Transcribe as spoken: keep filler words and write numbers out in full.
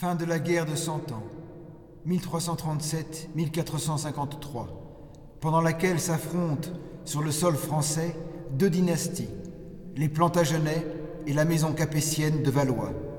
Fin de la guerre de Cent Ans, mille trois cent trente-sept à mille quatre cent cinquante-trois, pendant laquelle s'affrontent sur le sol français deux dynasties, les Plantagenets et la maison capétienne de Valois.